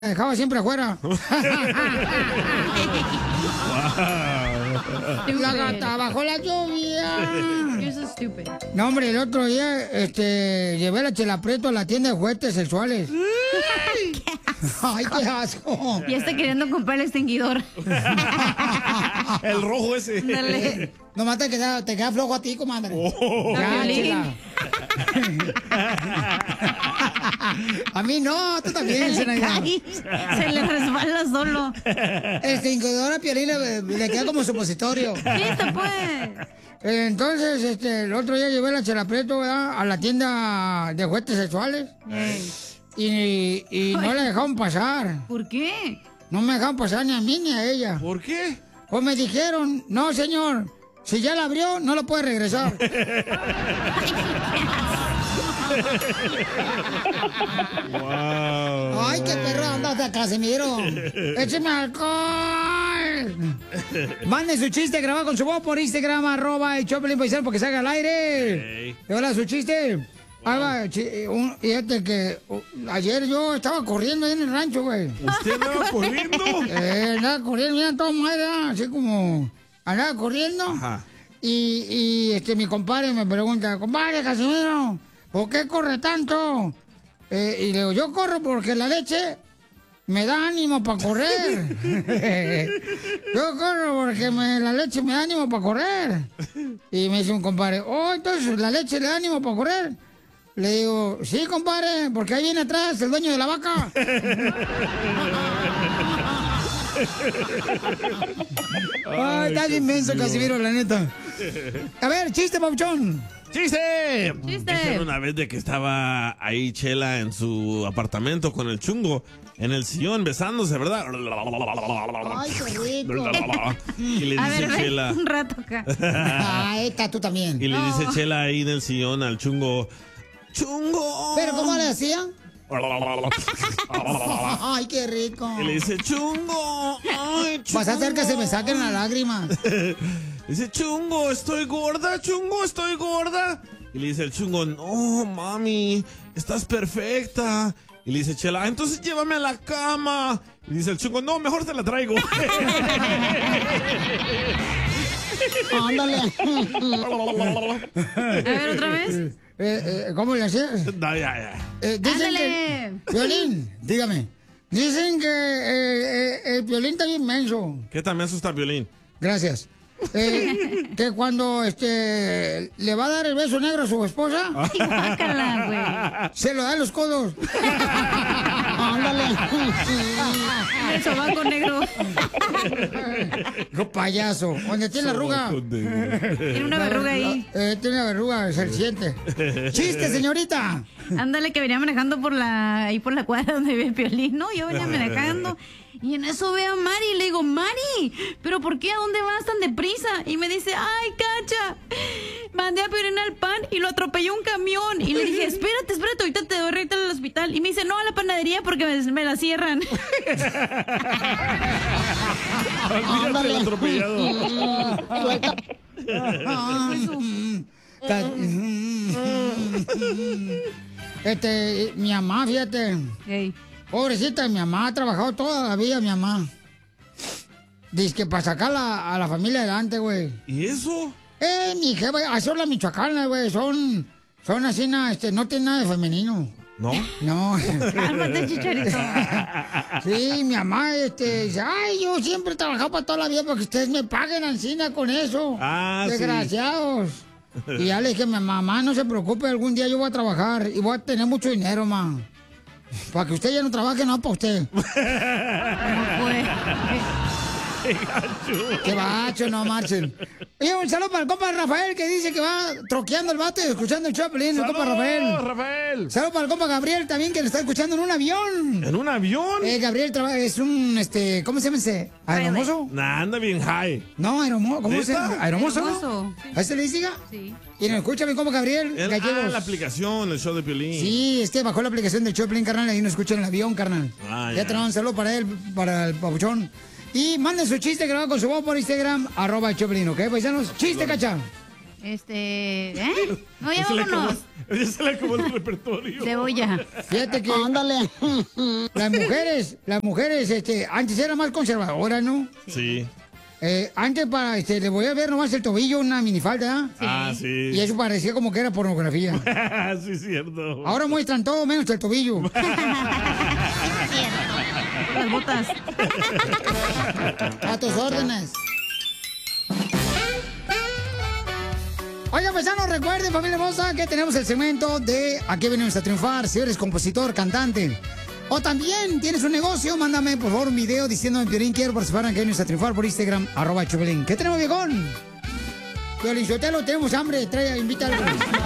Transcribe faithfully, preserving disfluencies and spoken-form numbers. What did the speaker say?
dejaba siempre afuera. La gata bajo la lluvia. You're so stupid. No, hombre, el otro día este, llevé la Chela Prieto a la tienda de juguetes sexuales. Ay, qué asco. Ya está queriendo comprar el extinguidor. El rojo ese. Dale. Nomás te queda, te queda flojo a ti, comadre. Oh. Ya, A Piolín. Chela. A mí no, tú también, Se le Zenaida. cae, se le resbala solo. El extinguidor a Piolín le, le queda como supositorio. Listo, pues. Entonces, este, el otro día llevé la Chela Prieto, ¿verdad?, a la tienda de juguetes sexuales. Ey. Y, y no la dejaron pasar. ¿Por qué? No me dejaron pasar ni a mí ni a ella. ¿Por qué? Pues me dijeron, no, señor, si ya la abrió, no lo puede regresar. Wow. Ay, qué perro anda hasta Casimiro. Écheme alcohol. Mande su chiste grabado con su voz por Instagram, arroba el Choplin Paisano, porque salga al aire. Hey. Y ahora su chiste. Ahí va, chi- un- fíjate que uh, ayer yo estaba corriendo ahí en el rancho, güey. ¿Usted andaba corriendo? Eh, andaba corriendo, mira, todo madre, así como andaba corriendo. Ajá. Y, y este, mi compadre me pregunta, compadre Casimiro, ¿por qué corre tanto? Eh, y le digo, yo corro porque la leche me da ánimo para correr. Yo corro porque me- la leche me da ánimo para correr. Y me dice un compadre, oh, entonces la leche le da ánimo para correr. Le digo, sí, compadre, porque ahí viene atrás el dueño de la vaca. Ay, está inmenso, Casimiro, la neta. A ver, chiste, papuchón. ¡Chiste! Chiste. Dicen una vez de que estaba ahí Chela en su apartamento con el chungo en el sillón besándose, ¿verdad? Ay, qué rico. Y le A dice ver, ven Chela. un rato acá. Ah, esta tú también. Y le dice No. Chela ahí en el sillón al chungo. ¡Chungo! ¿Pero cómo le hacían? Ay, qué rico. Y le dice, chungo, ay, chungo. Vas a hacer que se me saquen las lágrimas. Dice, chungo, estoy gorda, chungo, estoy gorda. Y le dice el chungo, no, mami, estás perfecta. Y le dice Chela, "Ah, entonces llévame a la cama. Y dice el chungo, no, mejor te la traigo. Ándale. A ver, otra vez. Eh, eh, ¿Cómo le hacías? No, ya, ya. Eh, dicen Ándale. que... Violín, dígame. Dicen que eh, eh, el Violín está bien menso. ¿Qué también asusta Violín? Gracias. Eh, que cuando este le va a dar el beso negro a su esposa, Ay, guácala, güey. se lo da en los codos. Ándale. El sobaco negro. ¡Qué payaso! ¿Dónde tiene la arruga? Tiene una verruga ahí. Eh, tiene una verruga, se siente. ¡Chiste, señorita! Ándale, que venía manejando por la ahí por la cuadra donde vive el Piolín. No, yo venía manejando y en eso veo a Mari y le digo, Mari, ¿pero por qué? ¿A dónde vas tan deprisa? Y me dice, ay, Cacha, mandé a Piolín al pan y lo atropelló un camión. Y le dije, espérate, espérate, ahorita te doy ahorita al hospital. Y me dice, no, a la panadería porque me, me la cierran. Olvídate del atropellado. Ca- Este, mi mamá, fíjate. Ey. Pobrecita, mi mamá ha trabajado toda la vida, mi mamá. Dice que para sacar la- a la familia adelante, güey. ¿Y eso? Eh, mi jefa, así son las michoacanas, güey. Son, son así, na, este, no tienen nada de femenino. ¿No? No. Cálmate, Chicharito. Sí, mi mamá, este, dice, ay, yo siempre he trabajado para toda la vida porque ustedes me paguen encina con eso. Ah, sí. Desgraciados. Y ya le dije, mi mamá, no se preocupe, algún día yo voy a trabajar y voy a tener mucho dinero, ma. Para que usted ya no trabaje, no para usted. No puede. Qué bacho, no marchen. Y un saludo para el compa Rafael que dice que va troqueando el vato y escuchando el Choplin, el compa Rafael. Rafael! Saludo para el compa Gabriel también que le está escuchando en un avión. ¿En un avión? Eh, Gabriel trabaja, es un, este, ¿cómo se llama ese? ¿Aeromozo? Nah, anda bien high. No, aeromozo, ¿cómo se llama? ¿Neta? ¿Aeromozo, no? Aeromozo. ¿A ese le diga? Sí. Y nos escucha mi compa Gabriel El- Gallegos. ah, la aplicación, el show de Piolín. Sí, es que bajó la aplicación del Choplin, carnal, y nos escucha en el avión, carnal. Ah, ya ya. tenemos un saludo para él, para el papuchón. Y manden su chiste grabado con su voz por Instagram, arroba el Choplin, ¿ok, paisanos? Chiste, cacha. Este, ¿eh? No, ya vámonos. Ella se le acabó el repertorio. Cebolla. Fíjate que... Ándale. Las mujeres, las mujeres, este, antes eran más conservadoras, ¿no? Sí. Eh, antes para, este, le voy a ver nomás el tobillo, una minifalda, ¿eh? Sí. Ah, sí. Y eso parecía como que era pornografía. Sí, cierto. Ahora muestran todo menos el tobillo. Las botas. A tus órdenes. Oigan, paisanos, recuerden, familia hermosa, que tenemos el segmento de ¿A qué venimos a triunfar? Si eres compositor, cantante. O también tienes un negocio, mándame por favor un video diciéndome, Piolín, quiero participar en ¿A qué venimos a triunfar? Por Instagram, arroba Choplin. ¿Qué tenemos, viejón? Piolín Sotelo, tenemos hambre, trae, invítalo.